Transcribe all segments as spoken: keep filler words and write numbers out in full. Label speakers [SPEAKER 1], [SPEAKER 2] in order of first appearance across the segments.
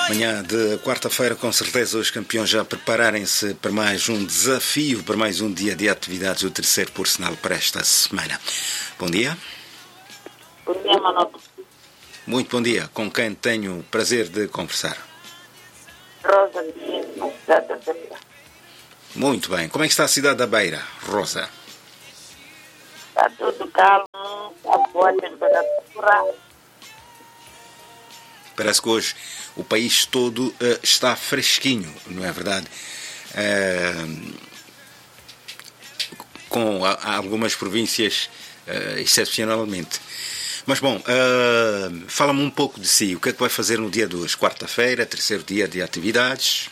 [SPEAKER 1] Manhã de quarta-feira, com certeza os campeões já prepararem-se para mais um desafio, para mais um dia de atividades, o terceiro por sinal para esta semana. Bom dia.
[SPEAKER 2] Bom dia, Manoto.
[SPEAKER 1] Muito bom dia. Com quem tenho o prazer de conversar?
[SPEAKER 2] Rosa de na cidade da Beira.
[SPEAKER 1] Muito bem. Como é que está a cidade da Beira, Rosa?
[SPEAKER 2] Está tudo calmo, a boa temperatura.
[SPEAKER 1] Parece que hoje o país todo uh, está fresquinho, não é verdade? Uh, com a, algumas províncias uh, excepcionalmente. Mas bom, uh, fala-me um pouco de si. O que é que vai fazer no dia de hoje? Quarta-feira, terceiro dia de atividades?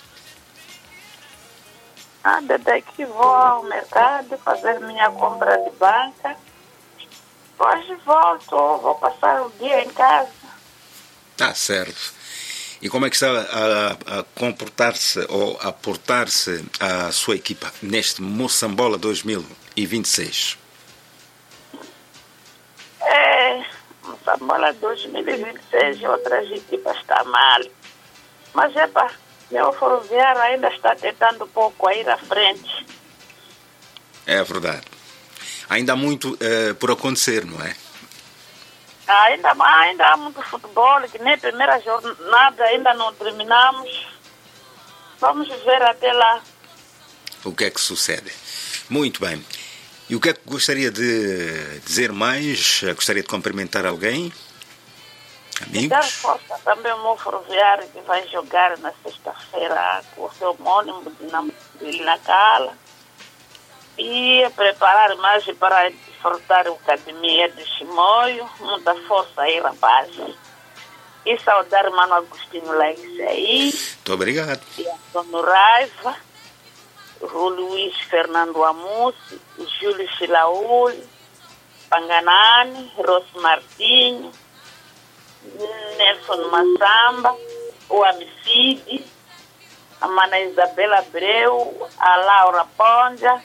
[SPEAKER 2] Nada, daqui vou ao mercado fazer minha compra de banca. Hoje volto, vou passar o dia em casa.
[SPEAKER 1] Ah, certo. E como é que está a, a comportar-se ou a portar-se a sua equipa neste Moçambola dois mil e vinte e seis?
[SPEAKER 2] É, Moçambola dois mil e vinte e seis, outras equipas estão mal. Mas é para meu ferroviário ainda está tentando um pouco a ir à frente.
[SPEAKER 1] É verdade. Ainda há muito uh, por acontecer, não é?
[SPEAKER 2] Ainda, ainda há muito futebol, que nem a primeira jornada ainda não terminamos. Vamos ver até lá.
[SPEAKER 1] O que é que sucede? Muito bem. E o que é que gostaria de dizer mais? Gostaria de cumprimentar alguém? Amigos?
[SPEAKER 2] Dar força também ao meu ferroviário que vai jogar na sexta-feira com o seu homônimo de Nacala. E preparar mais para enfrentar a Academia de Chimoio. Muita força aí, rapaz. E saudar o Mano Agostinho Lex aí.
[SPEAKER 1] Muito obrigado.
[SPEAKER 2] E Antônio Raiva, o Luiz Fernando Amussi, o Júlio Chilaúli, Panganani, Rossi Martinho, Nelson Massamba, o Amicide, a Mana Isabela Abreu, a Laura Ponja,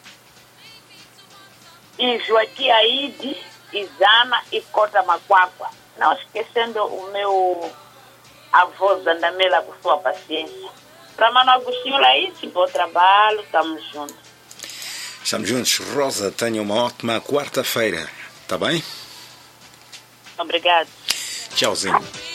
[SPEAKER 2] e Joaquim Aide, Isana e Cota Macuacua. Não esquecendo o meu avô Zandamela com sua paciência. Para Mano Agostinho Laís, bom trabalho, estamos juntos.
[SPEAKER 1] Estamos juntos. Rosa, tenha uma ótima quarta-feira. Está bem?
[SPEAKER 2] Obrigado.
[SPEAKER 1] Tchauzinho.